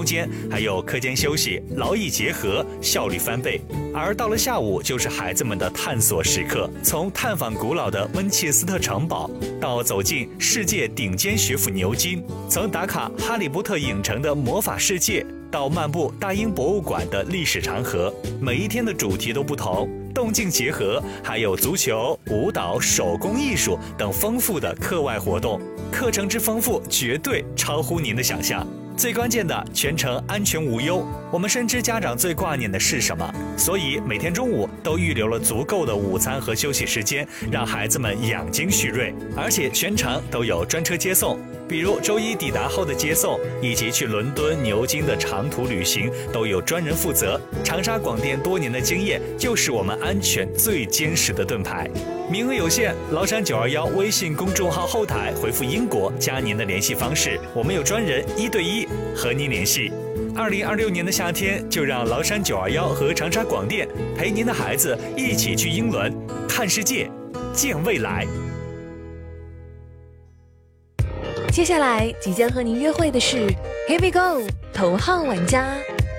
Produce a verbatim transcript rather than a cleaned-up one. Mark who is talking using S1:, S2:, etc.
S1: 中间还有课间休息，劳逸结合，效率翻倍。而到了下午，就是孩子们的探索时刻，从探访古老的温切斯特城堡，到走进世界顶尖学府牛津，从打卡哈利波特影城的魔法世界，到漫步大英博物馆的历史长河，每一天的主题都不同，动静结合，还有足球、舞蹈、手工艺术等丰富的课外活动，课程之丰富绝对超乎您的想象。最关键的，全程安全无忧。我们深知家长最挂念的是什么，所以每天中午都预留了足够的午餐和休息时间，让孩子们养精蓄锐。而且全程都有专车接送，比如周一抵达后的接送，以及去伦敦、牛津的长途旅行，都有专人负责。长沙广电多年的经验，就是我们安全最坚实的盾牌。名额有限，崂山九二幺微信公众号后台回复英国加您的联系方式，我们有专人一对一和您联系。二零二六年的夏天，就让崂山九二幺和长沙广电陪您的孩子一起去英伦看世界，见未来。
S2: 接下来即将和您约会的是 Here we go 头号玩家。